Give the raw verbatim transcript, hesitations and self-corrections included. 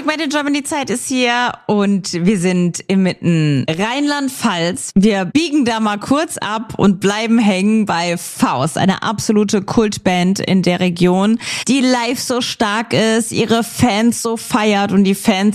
Music Made in Germany Zeit ist hier und wir sind inmitten Rheinland-Pfalz. Wir biegen da mal kurz ab und bleiben hängen bei Faust, eine absolute Kultband in der Region, die live so stark ist, ihre Fans so feiert und die Fans